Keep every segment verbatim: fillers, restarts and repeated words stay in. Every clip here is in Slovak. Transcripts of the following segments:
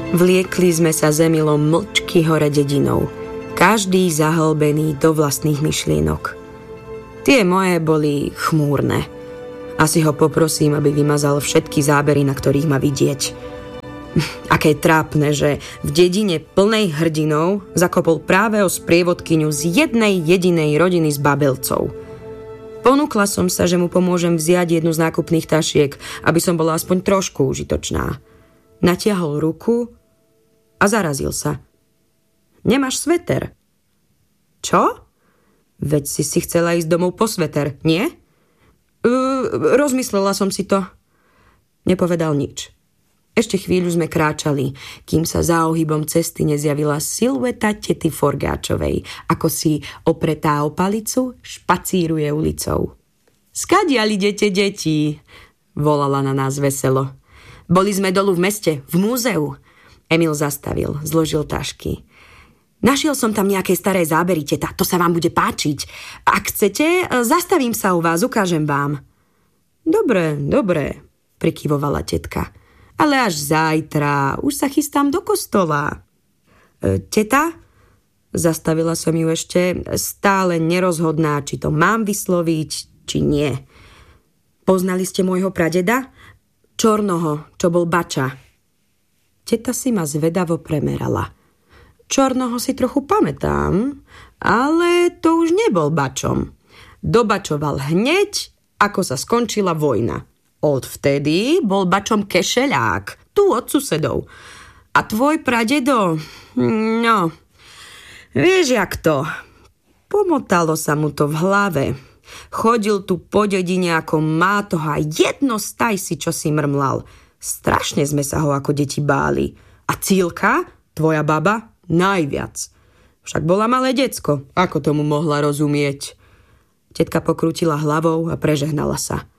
Vliekli sme sa s Emilom mlčky hore dedinou, každý zahlbený do vlastných myšlienok. Tie moje boli chmúrne. Asi ho poprosím, aby vymazal všetky zábery, na ktorých ma vidieť. Aké trápne, že v dedine plnej hrdinov zakopol práve o sprievodkyňu z jednej jedinej rodiny z Babelcov. Ponúkla som sa, že mu pomôžem vziať jednu z nákupných tašiek, aby som bola aspoň trošku užitočná. Natiahol ruku a zarazil sa. Nemáš sveter? Čo? Veď si si chcela ísť domov po sveter, nie? Uh, rozmyslela som si to. Nepovedal nič. Ešte chvíľu sme kráčali, kým sa za ohybom cesty nezjavila silueta tety Forgáčovej, ako si opretá o palicu špacíruje ulicou. Skadiaľ idete, deti? Volala na nás veselo. Boli sme dolu v meste, v múzeu. Emil zastavil, zložil tašky. Našiel som tam nejaké staré zábery, teta, to sa vám bude páčiť. Ak chcete, zastavím sa u vás, ukážem vám. Dobre, dobre, prikyvovala tetka. Ale až zajtra, už sa chystám do kostola. E, teta? Zastavila som ju ešte, stále nerozhodná, či to mám vysloviť, či nie. Poznali ste môjho pradeda? Čornoho, čo bol bača. Teta si ma zvedavo premerala. Čornoho si trochu pamätám, ale to už nebol bačom. Dobačoval hneď, ako sa skončila vojna. Odvtedy bol bačom kešeľák, tu od susedov. A tvoj pradedo, no, vieš jak to, pomotalo sa mu to v hlave. Chodil tu po dedine ako mátoha, jedno staj si, čo si mrmlal. Strašne sme sa ho ako deti báli. A Cílka, tvoja baba, najviac. Však bola malé decko, ako tomu mohla rozumieť. Tetka pokrútila hlavou a prežehnala sa.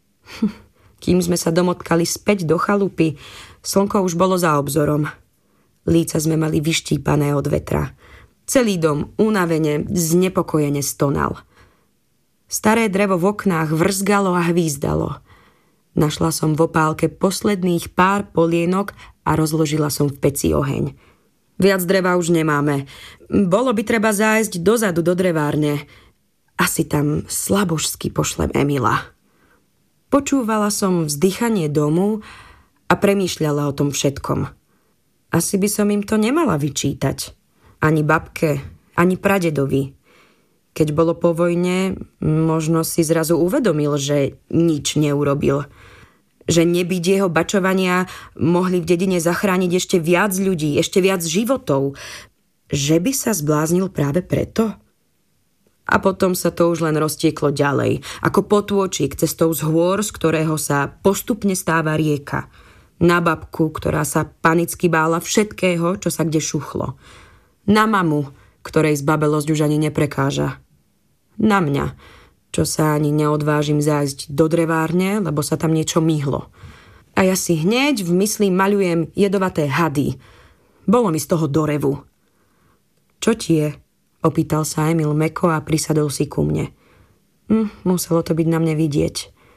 Kým sme sa domotkali späť do chalupy, slnko už bolo za obzorom. Líca sme mali vyštípané od vetra. Celý dom unavene, znepokojene stonal. Staré drevo v oknách vrzgalo a hvízdalo. Našla som v opálke posledných pár polienok a rozložila som v peci oheň. Viac dreva už nemáme. Bolo by treba zájsť dozadu do drevárne. Asi tam slabožsky pošlem Emila. Počúvala som vzdychanie domu a premýšľala o tom všetkom. Asi by som im to nemala vyčítať. Ani babke, ani pradedovi. Keď bolo po vojne, možno si zrazu uvedomil, že nič neurobil. Že nebyť jeho bačovania mohli v dedine zachrániť ešte viac ľudí, ešte viac životov. Že by sa zbláznil práve preto? A potom sa to už len roztieklo ďalej, ako potôčik cestou z hôr, z ktorého sa postupne stáva rieka. Na babku, ktorá sa panicky bála všetkého, čo sa kde šuchlo. Na mamu, ktorej zbabelosť už ani neprekáža. Na mňa, čo sa ani neodvážim zájsť do drevárne, lebo sa tam niečo myhlo. A ja si hneď v mysli maľujem jedovaté hady. Bolo mi z toho do revu. Čo ti je? Opýtal sa Emil mäkko a prisadol si ku mne. Hm, muselo to byť na mne vidieť.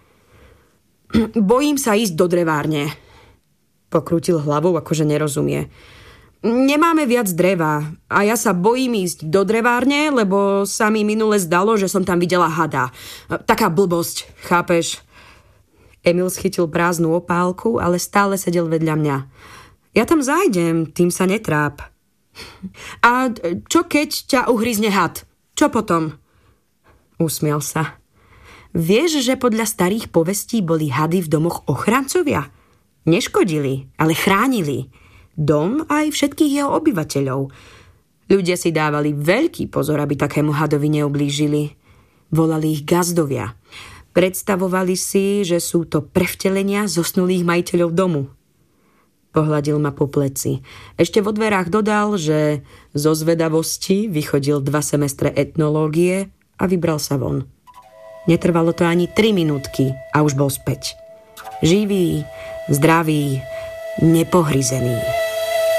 Bojím sa ísť do drevárne. Pokrútil hlavou, akože nerozumie. Nemáme viac dreva a ja sa bojím ísť do drevárne, lebo sa mi minule zdalo, že som tam videla hada. Taká blbosť, chápeš? Emil schytil prázdnu opálku, ale stále sedel vedľa mňa. Ja tam zájdem, tým sa netráp. A čo keď ťa uhryzne had? Čo potom? Usmiel sa. Vieš, že podľa starých povestí boli hady v domoch ochrancovia? Neškodili, ale chránili. Dom aj všetkých jeho obyvateľov. Ľudia si dávali veľký pozor, aby takému hadovi neublížili. Volali ich gazdovia. Predstavovali si, že sú to prevtelenia zosnulých majiteľov domu. Pohľadil ma po pleci. Ešte vo dverách dodal, že zo zvedavosti vychodil dva semestre etnológie a vybral sa von. Netrvalo to ani tri minútky a už bol späť. Živý, zdravý, nepohryzený.